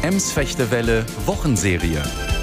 Ems-Fechtewelle Wochenserie.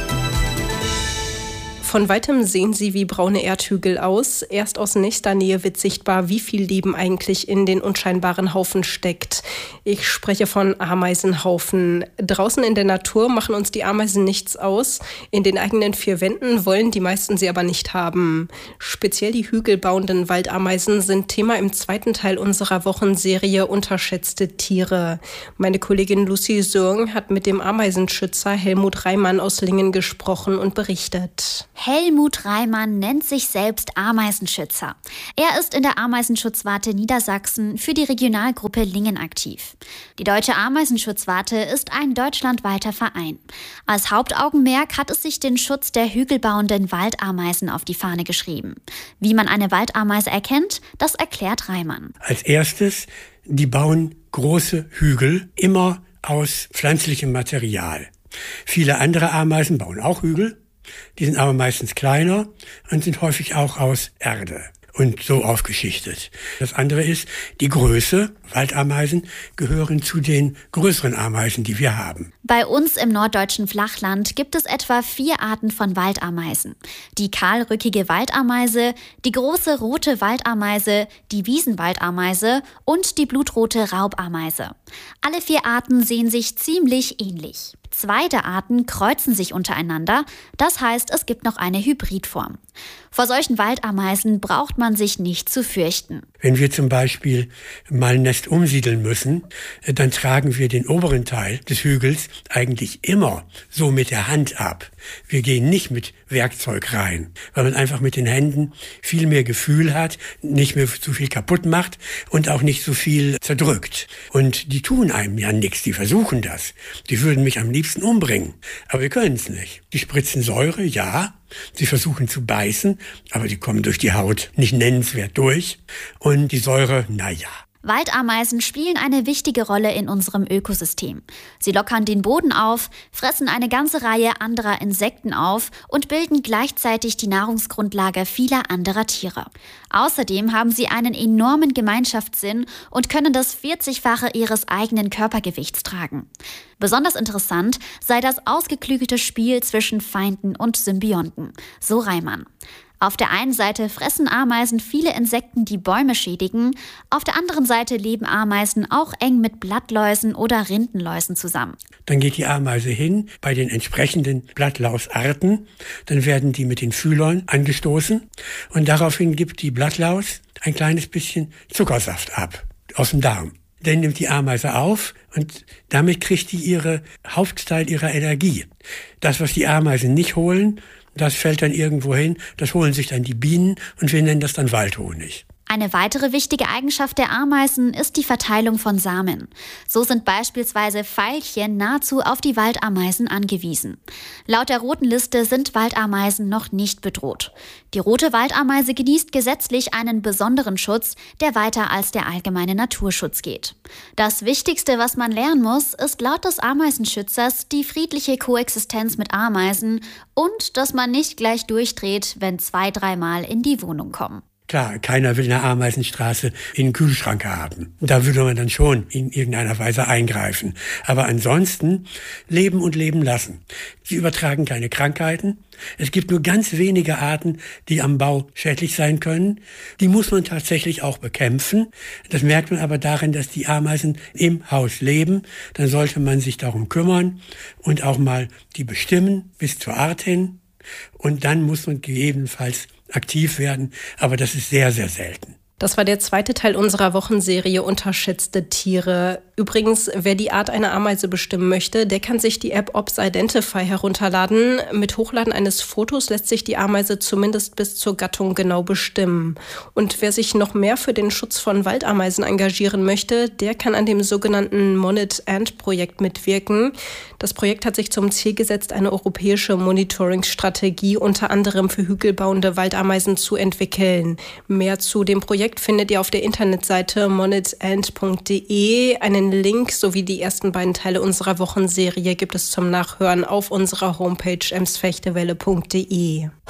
Von weitem sehen sie wie braune Erdhügel aus. Erst aus nächster Nähe wird sichtbar, wie viel Leben eigentlich in den unscheinbaren Haufen steckt. Ich spreche von Ameisenhaufen. Draußen in der Natur machen uns die Ameisen nichts aus. In den eigenen vier Wänden wollen die meisten sie aber nicht haben. Speziell die hügelbauenden Waldameisen sind Thema im zweiten Teil unserer Wochenserie Unterschätzte Tiere. Meine Kollegin Lucy Sörng hat mit dem Ameisenschützer Helmut Reimann aus Lingen gesprochen und berichtet. Helmut Reimann nennt sich selbst Ameisenschützer. Er ist in der Ameisenschutzwarte Niedersachsen für die Regionalgruppe Lingen aktiv. Die Deutsche Ameisenschutzwarte ist ein deutschlandweiter Verein. Als Hauptaugenmerk hat es sich den Schutz der hügelbauenden Waldameisen auf die Fahne geschrieben. Wie man eine Waldameise erkennt, das erklärt Reimann. Als erstes, die bauen große Hügel, immer aus pflanzlichem Material. Viele andere Ameisen bauen auch Hügel. Die sind aber meistens kleiner und sind häufig auch aus Erde und so aufgeschichtet. Das andere ist die Größe. Waldameisen gehören zu den größeren Ameisen, die wir haben. Bei uns im norddeutschen Flachland gibt es etwa 4 Arten von Waldameisen. Die kahlrückige Waldameise, die große rote Waldameise, die Wiesenwaldameise und die blutrote Raubameise. Alle 4 Arten sehen sich ziemlich ähnlich. 2 der Arten kreuzen sich untereinander, das heißt, es gibt noch eine Hybridform. Vor solchen Waldameisen braucht man sich nicht zu fürchten. Wenn wir zum Beispiel mal ein Nest umsiedeln müssen, dann tragen wir den oberen Teil des Hügels eigentlich immer so mit der Hand ab. Wir gehen nicht mit Werkzeug rein, weil man einfach mit den Händen viel mehr Gefühl hat, nicht mehr so viel kaputt macht und auch nicht so viel zerdrückt. Und die tun einem ja nichts, die versuchen das. Die würden mich am liebsten umbringen, aber wir können es nicht. Die spritzen Säure, ja. Sie versuchen zu beißen, aber die kommen durch die Haut nicht nennenswert durch. Und die Säure, naja. Waldameisen spielen eine wichtige Rolle in unserem Ökosystem. Sie lockern den Boden auf, fressen eine ganze Reihe anderer Insekten auf und bilden gleichzeitig die Nahrungsgrundlage vieler anderer Tiere. Außerdem haben sie einen enormen Gemeinschaftssinn und können das 40-fache ihres eigenen Körpergewichts tragen. Besonders interessant sei das ausgeklügelte Spiel zwischen Feinden und Symbionten, so Reimann. Auf der einen Seite fressen Ameisen viele Insekten, die Bäume schädigen. Auf der anderen Seite leben Ameisen auch eng mit Blattläusen oder Rindenläusen zusammen. Dann geht die Ameise hin bei den entsprechenden Blattlausarten. Dann werden die mit den Fühlern angestoßen. Und daraufhin gibt die Blattlaus ein kleines bisschen Zuckersaft ab aus dem Darm. Dann nimmt die Ameise auf und damit kriegt die ihre Hauptteil ihrer Energie. Das, was die Ameisen nicht holen, das fällt dann irgendwo hin, das holen sich dann die Bienen und wir nennen das dann Waldhonig. Eine weitere wichtige Eigenschaft der Ameisen ist die Verteilung von Samen. So sind beispielsweise Veilchen nahezu auf die Waldameisen angewiesen. Laut der Roten Liste sind Waldameisen noch nicht bedroht. Die rote Waldameise genießt gesetzlich einen besonderen Schutz, der weiter als der allgemeine Naturschutz geht. Das Wichtigste, was man lernen muss, ist laut des Ameisenschützers die friedliche Koexistenz mit Ameisen und dass man nicht gleich durchdreht, wenn 2-3 Mal in die Wohnung kommen. Klar, keiner will eine Ameisenstraße in den Kühlschrank haben. Da würde man dann schon in irgendeiner Weise eingreifen. Aber ansonsten leben und leben lassen. Sie übertragen keine Krankheiten. Es gibt nur ganz wenige Arten, die am Bau schädlich sein können. Die muss man tatsächlich auch bekämpfen. Das merkt man aber darin, dass die Ameisen im Haus leben. Dann sollte man sich darum kümmern und auch mal die bestimmen bis zur Art hin. Und dann muss man gegebenenfalls aktiv werden, aber das ist sehr, sehr selten. Das war der zweite Teil unserer Wochenserie Unterschätzte Tiere. Übrigens, wer die Art einer Ameise bestimmen möchte, der kann sich die App Ops Identify herunterladen. Mit Hochladen eines Fotos lässt sich die Ameise zumindest bis zur Gattung genau bestimmen. Und wer sich noch mehr für den Schutz von Waldameisen engagieren möchte, der kann an dem sogenannten Monit-Ant-Projekt mitwirken. Das Projekt hat sich zum Ziel gesetzt, eine europäische Monitoring-Strategie unter anderem für hügelbauende Waldameisen zu entwickeln. Mehr zu dem Projekt findet ihr auf der Internetseite monitant.de. Einen Link sowie die ersten beiden Teile unserer Wochenserie gibt es zum Nachhören auf unserer Homepage emsfechtewelle.de.